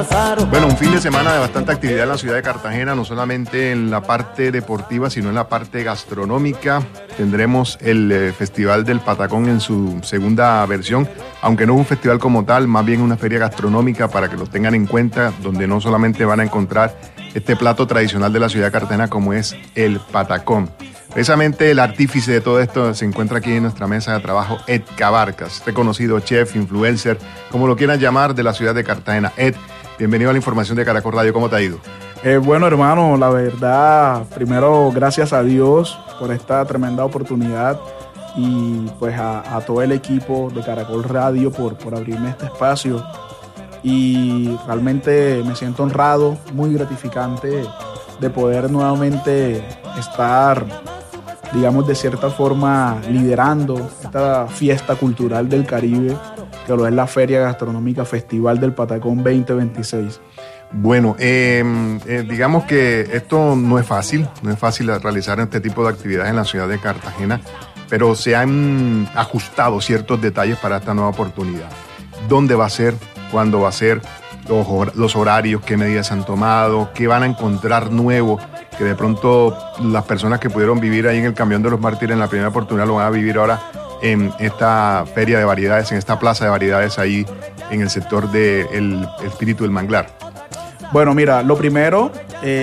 Bueno, un fin de semana de bastante actividad en la ciudad de Cartagena, no solamente en la parte deportiva, sino en la parte gastronómica. Tendremos el Festival del Patacón en su segunda versión, aunque no es un festival como tal, más bien una feria gastronómica para que lo tengan en cuenta, donde no solamente van a encontrar este plato tradicional de la ciudad de Cartagena como es el patacón. Precisamente el artífice de todo esto se encuentra aquí en nuestra mesa de trabajo, Ed Cabarcas, reconocido chef, influencer, como lo quieran llamar, de la ciudad de Cartagena. Ed, bienvenido a la información de Caracol Radio. ¿Cómo te ha ido? Bueno, hermano, la verdad, primero gracias a Dios por esta tremenda oportunidad y pues a todo el equipo de Caracol Radio por abrirme este espacio. Y realmente me siento honrado, muy gratificante de poder nuevamente estar, digamos, de cierta forma liderando esta fiesta cultural del Caribe, que lo es la Feria Gastronómica Festival del Patacón 2026. Bueno, digamos que esto no es fácil realizar este tipo de actividades en la ciudad de Cartagena, pero se han ajustado ciertos detalles para esta nueva oportunidad. ¿Dónde va a ser? ¿Cuándo va a ser? Los horarios, qué medidas se han tomado, qué van a encontrar nuevo, que de pronto las personas que pudieron vivir ahí en el Camión de los Mártires en la primera oportunidad lo van a vivir ahora en esta feria de variedades, en esta plaza de variedades ahí en el sector del Espíritu del Manglar. Bueno, mira, lo primero,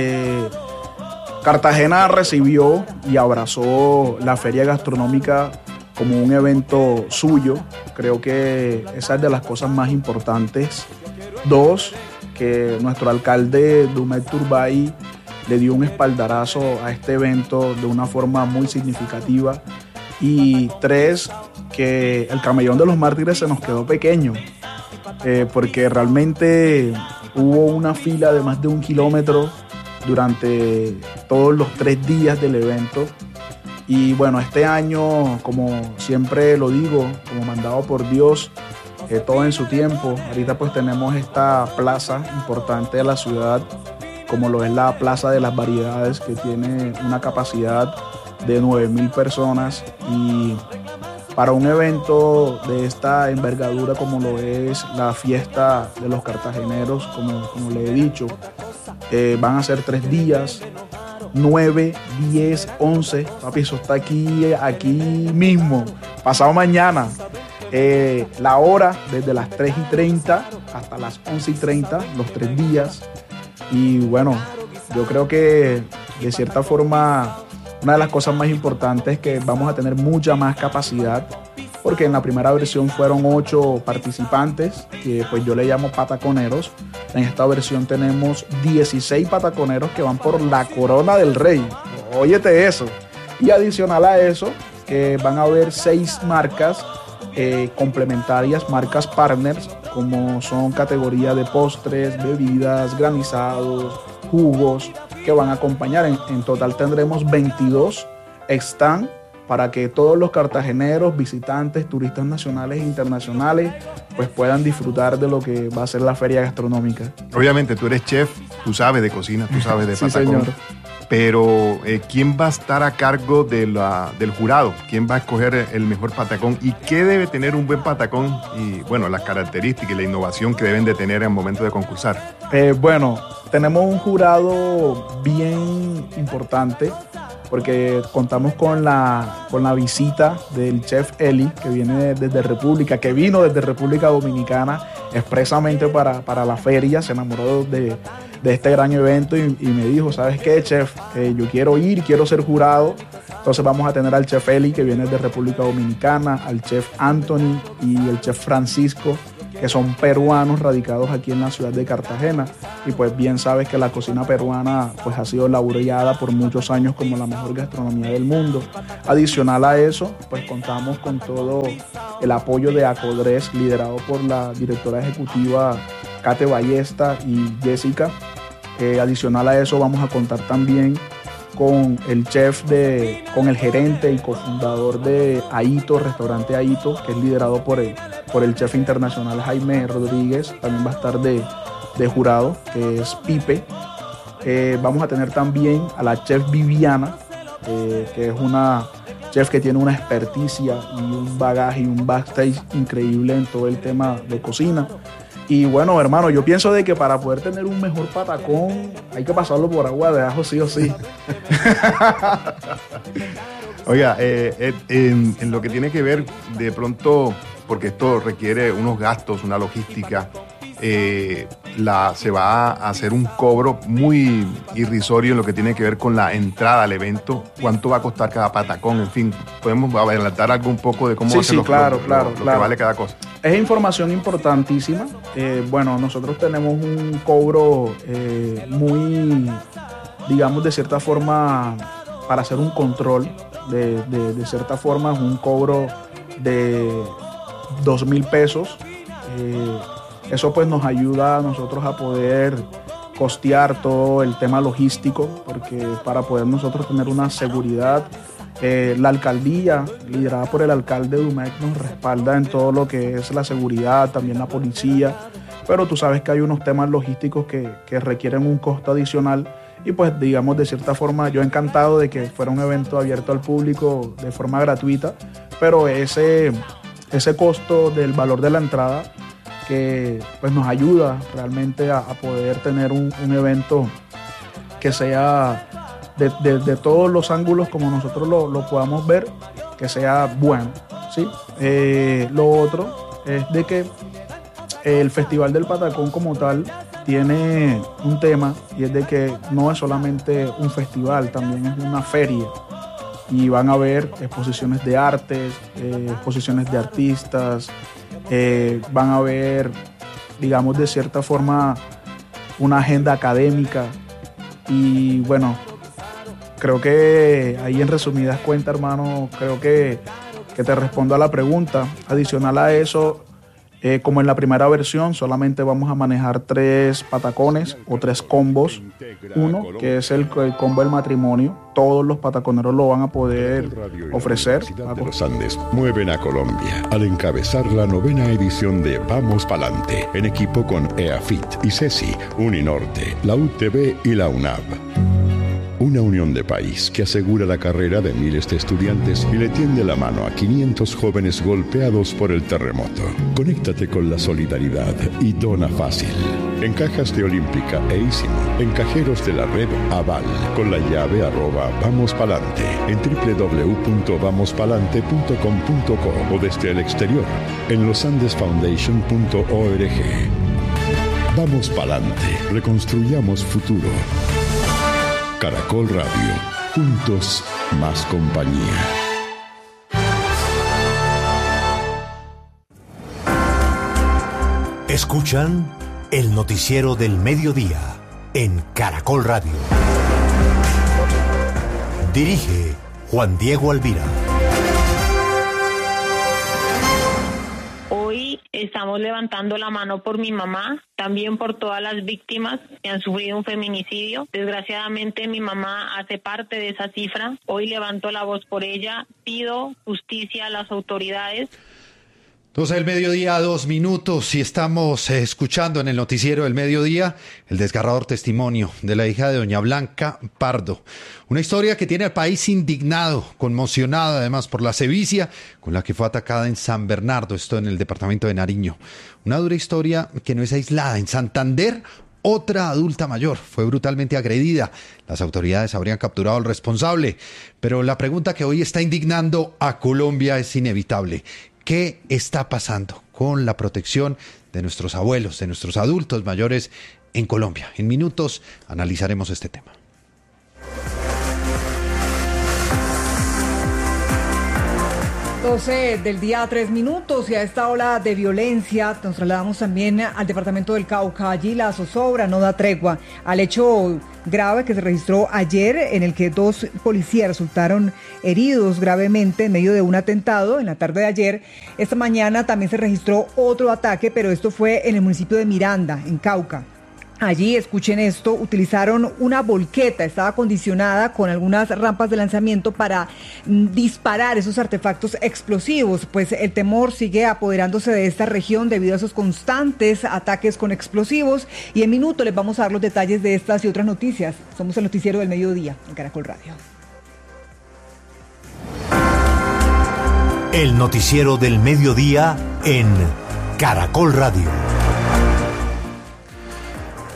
Cartagena recibió y abrazó la feria gastronómica como un evento suyo. Creo que esa es de las cosas más importantes. Dos, que nuestro alcalde Dumet Turbay le dio un espaldarazo a este evento de una forma muy significativa. Y tres, que el Camellón de los Mártires se nos quedó pequeño, porque realmente hubo una fila de más de 1 kilómetro durante todos los 3 días del evento. Y bueno, este año, como siempre lo digo, como mandado por Dios, todo en su tiempo. Ahorita pues tenemos esta plaza importante de la ciudad, como lo es la Plaza de las Variedades, que tiene una capacidad de 9,000 personas. Y para un evento de esta envergadura como lo es la fiesta de los cartageneros, como le he dicho, van a ser 3 días, 9, 10, 11, papi, eso está aquí mismo, pasado mañana. La hora desde las 3:30 hasta las 11:30, los 3 días. Y bueno, yo creo que de cierta forma una de las cosas más importantes es que vamos a tener mucha más capacidad, porque en la primera versión fueron 8 participantes, que pues yo le llamo pataconeros. En esta versión tenemos 16 pataconeros que van por la corona del rey. Óyete eso. Y adicional a eso, van a haber 6 marcas complementarias, marcas partners, como son categoría de postres, bebidas, granizados, jugos, que van a acompañar. En total tendremos 22 stands para que todos los cartageneros, visitantes, turistas nacionales e internacionales pues puedan disfrutar de lo que va a ser la feria gastronómica. Obviamente tú eres chef, tú sabes de cocina, tú sabes de patacón. Sí, señor. Pero ¿quién va a estar a cargo del jurado? ¿Quién va a escoger el mejor patacón? ¿Y qué debe tener un buen patacón? Y bueno, las características y la innovación que deben de tener en el momento de concursar. Bueno, tenemos un jurado bien importante, porque contamos con la visita del chef Eli, que vino desde República Dominicana expresamente para la feria. Se enamoró de este gran evento y me dijo, ¿sabes qué, chef? Yo quiero ir, quiero ser jurado. Entonces vamos a tener al chef Eli, que viene de República Dominicana, al chef Anthony y el chef Francisco, que son peruanos radicados aquí en la ciudad de Cartagena. Y pues bien sabes que la cocina peruana pues ha sido laureada por muchos años como la mejor gastronomía del mundo. Adicional a eso, pues contamos con todo el apoyo de Acodres, liderado por la directora ejecutiva Kate Ballesta y Jessica. Adicional a eso, vamos a contar también con el gerente y cofundador de Aito, restaurante Aito, que es liderado por el chef internacional Jaime Rodríguez. También va a estar de jurado, que es Pipe. Vamos a tener también a la chef Viviana, que es una chef que tiene una experticia y un bagaje y un backstage increíble en todo el tema de cocina. Y bueno, hermano, yo pienso de que para poder tener un mejor patacón hay que pasarlo por agua de ajo sí o sí. Oiga, en lo que tiene que ver de pronto, porque esto requiere unos gastos, una logística, se va a hacer un cobro muy irrisorio en lo que tiene que ver con la entrada al evento. ¿Cuánto va a costar cada patacón? En fin, podemos adelantar algo un poco de cómo Sí, lo claro. que vale cada cosa. Es información importantísima. Bueno, nosotros tenemos un cobro muy, digamos, de cierta forma, para hacer un control, de cierta forma, es un cobro de 2,000 pesos. Eso pues nos ayuda a nosotros a poder costear todo el tema logístico, porque para poder nosotros tener una seguridad, la alcaldía, liderada por el alcalde Dumec, nos respalda en todo lo que es la seguridad, también la policía, pero tú sabes que hay unos temas logísticos que requieren un costo adicional y pues digamos de cierta forma yo encantado de que fuera un evento abierto al público de forma gratuita, pero ese costo del valor de la entrada que pues nos ayuda realmente a poder tener un evento que sea de todos los ángulos como nosotros lo podamos ver, que sea bueno, ¿sí? Lo otro es de que el Festival del Patacón como tal tiene un tema y es de que no es solamente un festival, también es una feria y van a haber exposiciones de artes, exposiciones de artistas, van a haber, digamos, de cierta forma una agenda académica y bueno, creo que ahí en resumidas cuentas, hermano, creo que te respondo a la pregunta. Adicional a eso, como en la primera versión, solamente vamos a manejar 3 patacones o 3 combos. Uno, que es el combo del matrimonio. Todos los pataconeros lo van a poder ofrecer. La Universidad de los Andes mueven a Colombia al encabezar la 9ª edición de Vamos Palante, en equipo con EAFIT, ICESI, Uninorte, la UTB y la UNAV. Una unión de país que asegura la carrera de miles de estudiantes y le tiende la mano a 500 jóvenes golpeados por el terremoto. Conéctate con la solidaridad y dona fácil. En cajas de Olímpica e Ísimo, en cajeros de la red Aval, con la llave @vamospalante, en www.vamospalante.com.co o desde el exterior, en losandesfoundation.org. Vamos Palante, reconstruyamos futuro. Caracol Radio, juntos más compañía. Escuchan el noticiero del mediodía en Caracol Radio. Dirige Juan Diego Alvira. Hoy estamos levantando la mano por mi mamá, también por todas las víctimas que han sufrido un feminicidio. Desgraciadamente mi mamá hace parte de esa cifra. Hoy levanto la voz por ella, pido justicia a las autoridades. 12 del mediodía, 2 minutos, y estamos escuchando en el noticiero del mediodía el desgarrador testimonio de la hija de doña Blanca Pardo. Una historia que tiene al país indignado, conmocionado además por la sevicia con la que fue atacada en San Bernardo, esto en el departamento de Nariño. Una dura historia que no es aislada. En Santander, otra adulta mayor fue brutalmente agredida. Las autoridades habrían capturado al responsable, pero la pregunta que hoy está indignando a Colombia es inevitable. ¿Qué está pasando con la protección de nuestros abuelos, de nuestros adultos mayores en Colombia? En minutos analizaremos este tema. Del día, 3 minutos, y a esta ola de violencia nos trasladamos también al departamento del Cauca. Allí la zozobra no da tregua al hecho grave que se registró ayer, en el que 2 policías resultaron heridos gravemente en medio de un atentado en la tarde de ayer. Esta mañana también se registró otro ataque, pero esto fue en el municipio de Miranda, en Cauca. Allí, escuchen esto, utilizaron una volqueta, estaba acondicionada con algunas rampas de lanzamiento para disparar esos artefactos explosivos, pues el temor sigue apoderándose de esta región debido a esos constantes ataques con explosivos, y en minuto les vamos a dar los detalles de estas y otras noticias. Somos el noticiero del mediodía en Caracol Radio. El noticiero del mediodía en Caracol Radio.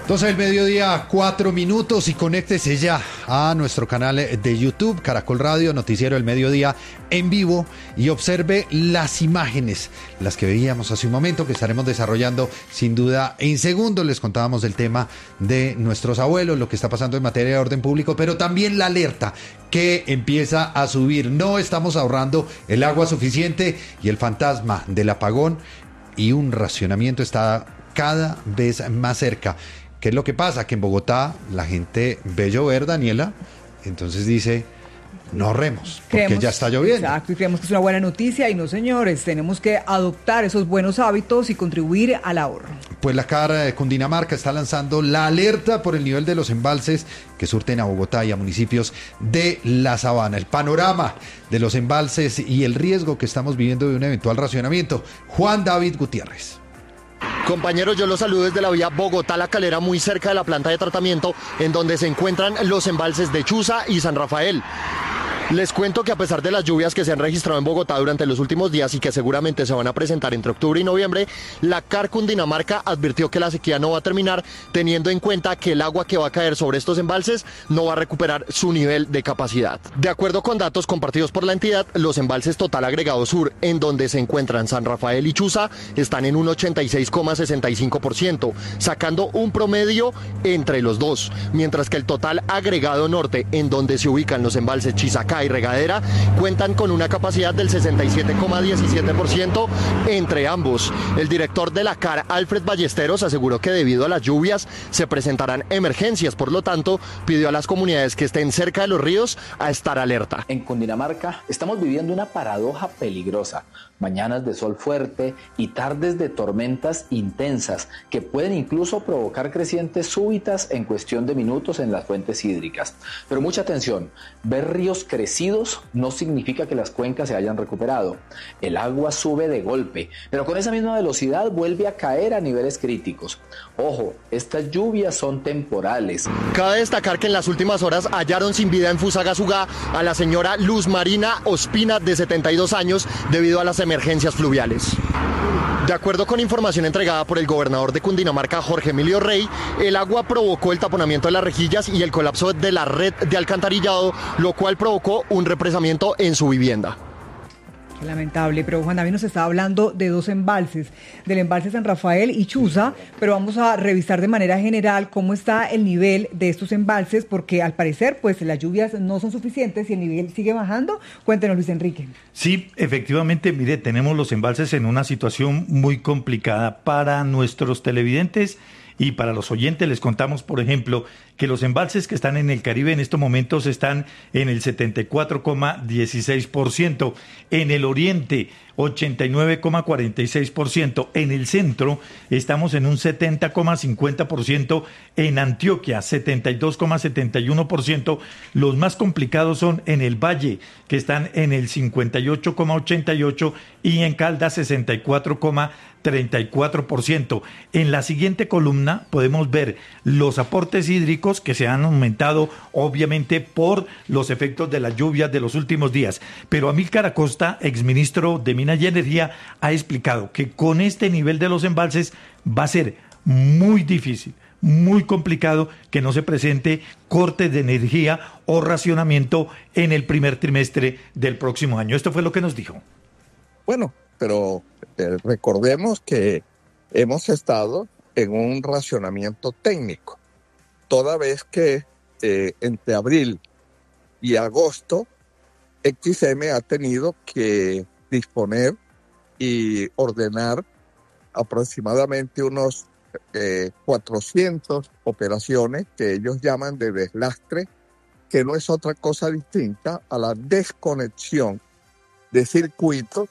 12 del mediodía, 4 minutos, y conéctese ya a nuestro canal de YouTube, Caracol Radio, Noticiero del Mediodía en vivo, y observe las imágenes, las que veíamos hace un momento, que estaremos desarrollando sin duda en segundos. Les contábamos del tema de nuestros abuelos, lo que está pasando en materia de orden público, pero también la alerta que empieza a subir. No estamos ahorrando el agua suficiente y el fantasma del apagón y un racionamiento está cada vez más cerca. ¿Qué es lo que pasa? Que en Bogotá la gente ve llover, Daniela, entonces dice, no ahorremos, porque ya está lloviendo. Exacto, y creemos que es una buena noticia, y no, señores, tenemos que adoptar esos buenos hábitos y contribuir al ahorro. Pues la CAR de Cundinamarca está lanzando la alerta por el nivel de los embalses que surten a Bogotá y a municipios de la Sabana. El panorama de los embalses y el riesgo que estamos viviendo de un eventual racionamiento. Juan David Gutiérrez. Compañeros, yo los saludo desde la vía Bogotá-La Calera, muy cerca de la planta de tratamiento, en donde se encuentran los embalses de Chuza y San Rafael. Les cuento que a pesar de las lluvias que se han registrado en Bogotá durante los últimos días y que seguramente se van a presentar entre octubre y noviembre, la CAR Cundinamarca advirtió que la sequía no va a terminar, teniendo en cuenta que el agua que va a caer sobre estos embalses no va a recuperar su nivel de capacidad. De acuerdo con datos compartidos por la entidad, los embalses Total Agregado Sur, en donde se encuentran San Rafael y Chuza, están en un 86,65%, sacando un promedio entre los dos, mientras que el Total Agregado Norte, en donde se ubican los embalses Chizacá y Regadera, cuentan con una capacidad del 67,17% entre ambos. El director de la CAR, Alfred Ballesteros, aseguró que debido a las lluvias se presentarán emergencias, por lo tanto pidió a las comunidades que estén cerca de los ríos a estar alerta. En Cundinamarca estamos viviendo una paradoja peligrosa: mañanas de sol fuerte y tardes de tormentas intensas que pueden incluso provocar crecientes súbitas en cuestión de minutos en las fuentes hídricas. Pero mucha atención, ver ríos crecidos no significa que las cuencas se hayan recuperado. El agua sube de golpe, pero con esa misma velocidad vuelve a caer a niveles críticos. Ojo, estas lluvias son temporales. Cabe destacar que en las últimas horas hallaron sin vida en Fusagasugá a la señora Luz Marina Ospina, de 72 años, debido a las emergencias fluviales. De acuerdo con información entregada por el gobernador de Cundinamarca, Jorge Emilio Rey, el agua provocó el taponamiento de las rejillas y el colapso de la red de alcantarillado, lo cual provocó un represamiento en su vivienda. Qué lamentable, pero Juan David nos está hablando de dos embalses, del embalse San Rafael y Chuza, pero vamos a revisar de manera general cómo está el nivel de estos embalses, porque al parecer pues las lluvias no son suficientes y el nivel sigue bajando. Cuéntenos, Luis Enrique. Sí, efectivamente, mire, tenemos los embalses en una situación muy complicada para nuestros televidentes. Y para los oyentes les contamos, por ejemplo, que los embalses que están en el Caribe en estos momentos están en el 74,16%, en el Oriente 89,46%, en el centro estamos en un 70,50%, en Antioquia 72,71%, los más complicados son en el Valle, que están en el 58,88%, y en Caldas 64,34%. En la siguiente columna podemos ver los aportes hídricos que se han aumentado, obviamente, por los efectos de las lluvias de los últimos días. Pero Amílcar Acosta, exministro de Minas y Energía, ha explicado que con este nivel de los embalses va a ser muy difícil, muy complicado que no se presente cortes de energía o racionamiento en el primer trimestre del próximo año. Esto fue lo que nos dijo. Bueno, pero recordemos que hemos estado en un racionamiento técnico, toda vez que entre abril y agosto XM ha tenido que disponer y ordenar aproximadamente unos 400 operaciones que ellos llaman de deslastre, que no es otra cosa distinta a la desconexión de circuitos.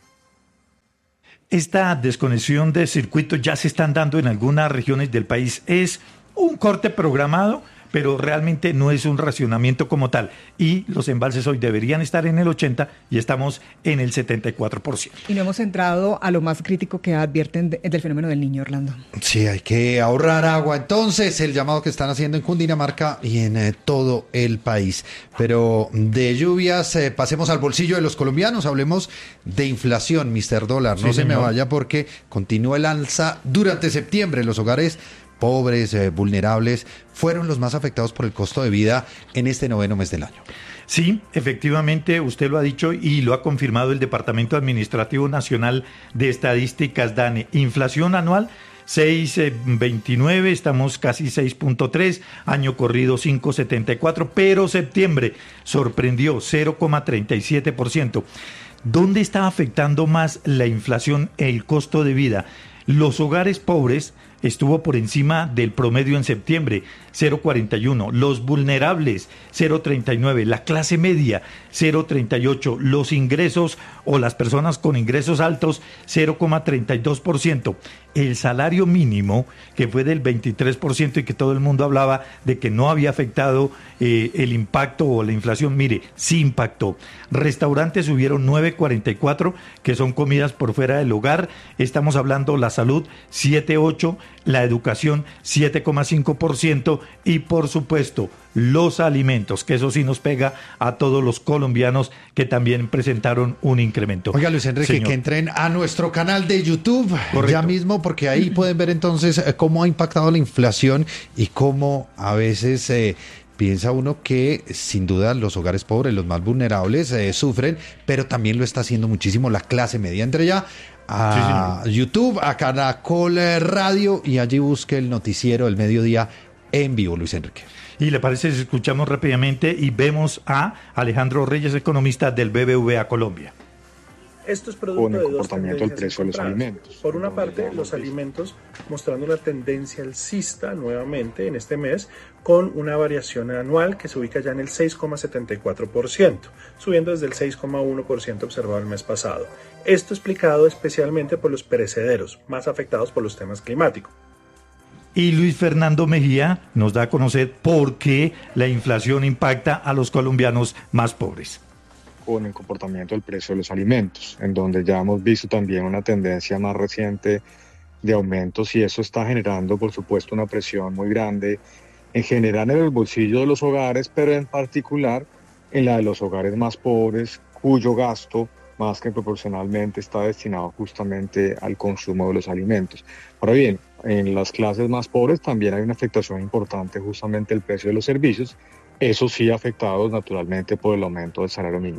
Esta desconexión de circuitos ya se están dando en algunas regiones del país. Es un corte programado, pero realmente no es un racionamiento como tal. Y los embalses hoy deberían estar en el 80% y estamos en el 74%. Y no hemos entrado a lo más crítico que advierten del fenómeno del Niño, Orlando. Sí, hay que ahorrar agua. Entonces, el llamado que están haciendo en Cundinamarca y en todo el país. Pero de lluvias, pasemos al bolsillo de los colombianos. Hablemos de inflación, Mr. Dólar. No se me vaya porque continúa el alza durante septiembre. Los hogares pobres, vulnerables, fueron los más afectados por el costo de vida en este 9º mes del año. Sí, efectivamente, usted lo ha dicho y lo ha confirmado el Departamento Administrativo Nacional de Estadísticas, DANE. Inflación anual 6.29, estamos casi 6.3, año corrido 5.74, pero septiembre sorprendió 0.37%. ¿Dónde está afectando más la inflación, el costo de vida? Los hogares pobres estuvo por encima del promedio en septiembre, 0.41. Los vulnerables, 0.39. La clase media, 0.38. Los ingresos o las personas con ingresos altos, 0.32%. El salario mínimo, que fue del 23% y que todo el mundo hablaba de que no había afectado el impacto o la inflación, mire, sí impactó. Restaurantes subieron 9.44, que son comidas por fuera del hogar. Estamos hablando la salud, 7.8, la educación, 7.5%, y por supuesto los alimentos, que eso sí nos pega a todos los colombianos que también presentaron un incremento. Oiga, Luis Enrique, señor, que entren a nuestro canal de YouTube. Correcto. Ya mismo, porque ahí pueden ver entonces cómo ha impactado la inflación y cómo a veces piensa uno que sin duda los hogares pobres, los más vulnerables, sufren, pero también lo está haciendo muchísimo la clase media. Entre ya a YouTube, a Caracol Radio, y allí busque el noticiero del mediodía en vivo, Luis Enrique. ¿Y le parece si escuchamos rápidamente y vemos a Alejandro Reyes, economista del BBVA Colombia? Esto es producto de dos tendencias encontradas. Por una parte, los alimentos mostrando una tendencia alcista nuevamente en este mes, con una variación anual que se ubica ya en el 6,74%, subiendo desde el 6,1% observado el mes pasado. Esto explicado especialmente por los perecederos, más afectados por los temas climáticos. Y Luis Fernando Mejía nos da a conocer por qué la inflación impacta a los colombianos más pobres. Con el comportamiento del precio de los alimentos, en donde ya hemos visto también una tendencia más reciente de aumentos, y eso está generando, por supuesto, una presión muy grande en general en el bolsillo de los hogares, pero en particular en la de los hogares más pobres, cuyo gasto más que proporcionalmente está destinado justamente al consumo de los alimentos. Ahora bien, en las clases más pobres también hay una afectación importante justamente del precio de los servicios, eso sí afectados naturalmente por el aumento del salario mínimo.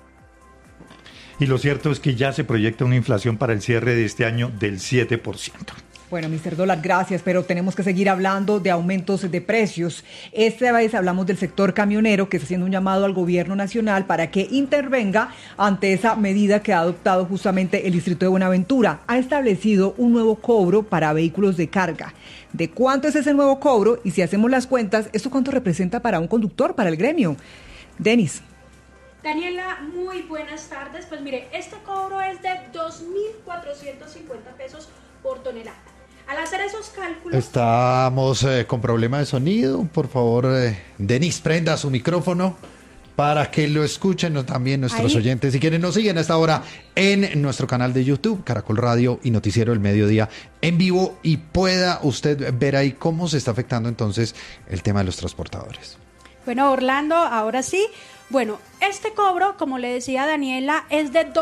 Y lo cierto es que ya se proyecta una inflación para el cierre de este año del 7%. Bueno, Mr. Dólar, gracias, pero tenemos que seguir hablando de aumentos de precios. Esta vez hablamos del sector camionero, que está haciendo un llamado al gobierno nacional para que intervenga ante esa medida que ha adoptado justamente el distrito de Buenaventura. Ha establecido un nuevo cobro para vehículos de carga. ¿De cuánto es ese nuevo cobro? Y si hacemos las cuentas, ¿esto cuánto representa para un conductor, para el gremio? Denis. Daniela, muy buenas tardes. Pues mire, este cobro es de 2.450 pesos por tonelada. Al hacer esos cálculos... Estamos con problema de sonido. Por favor, Denis, prenda su micrófono para que lo escuchen también nuestros oyentes. Si quieren, nos siguen a esta hora en nuestro canal de YouTube, Caracol Radio y Noticiero del Mediodía en vivo, y pueda usted ver ahí cómo se está afectando entonces el tema de los transportadores. Bueno, Orlando, ahora sí. Bueno, este cobro, como le decía Daniela, es de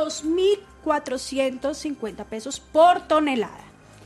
2.450 pesos por tonelada.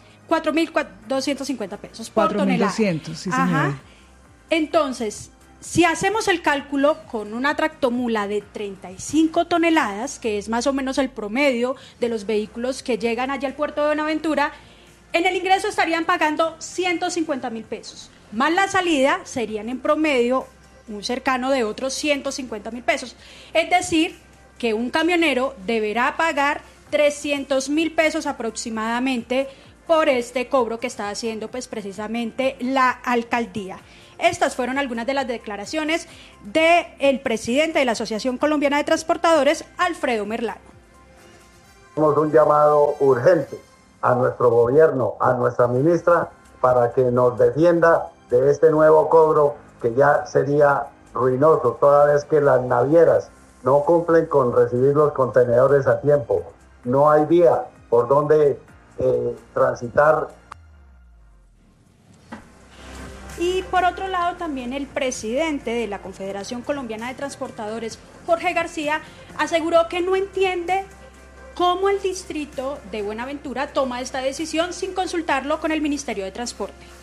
4.250 pesos por tonelada. 4.200, sí, señora. Entonces, si hacemos el cálculo con una tractomula de 35 toneladas, que es más o menos el promedio de los vehículos que llegan allá al puerto de Buenaventura, en el ingreso estarían pagando 150.000 pesos. Más la salida serían en promedio un cercano de otros 150.000 pesos. Es decir, que un camionero deberá pagar 300.000 pesos aproximadamente por este cobro que está haciendo pues precisamente la alcaldía. Estas fueron algunas de las declaraciones del presidente de la Asociación Colombiana de Transportadores, Alfredo Merlano. Hacemos un llamado urgente a nuestro gobierno, a nuestra ministra, para que nos defienda de este nuevo cobro que ya sería ruinoso, toda vez que las navieras no cumplen con recibir los contenedores a tiempo. No hay vía por donde transitar. Y por otro lado, también el presidente de la Confederación Colombiana de Transportadores, Jorge García, aseguró que no entiende cómo el distrito de Buenaventura toma esta decisión sin consultarlo con el Ministerio de Transporte.